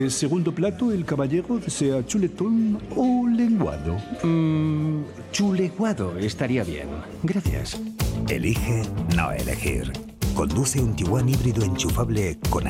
El segundo plato, el caballero desea chuletón o lenguado. Chuleguado estaría bien. Gracias. Elige no elegir. Conduce un Tiguan híbrido enchufable con